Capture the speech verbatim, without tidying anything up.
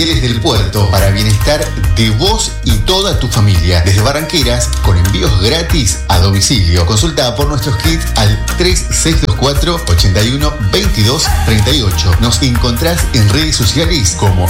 Materiales del Puerto, para bienestar de vos y toda tu familia. Desde Barranqueras, con envíos gratis a domicilio. Consulta por nuestros kits al tres seis dos cuatro, ocho uno, dos dos tres ocho. Nos encontrás en redes sociales como